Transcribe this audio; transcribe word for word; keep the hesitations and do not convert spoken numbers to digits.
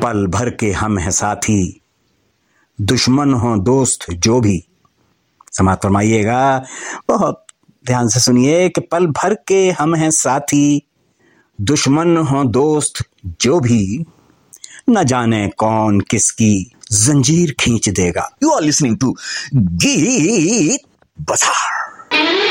पल भर के हम हैं साथी, दुश्मन हो दोस्त जो भी। समाप्त फरमाइएगा, बहुत ध्यान से सुनिए कि पल भर के हम हैं साथी, दुश्मन हो दोस्त जो भी, न जाने कौन किसकी जंजीर खींच देगा। यू आर लिसनिंग टू गीत बाजार।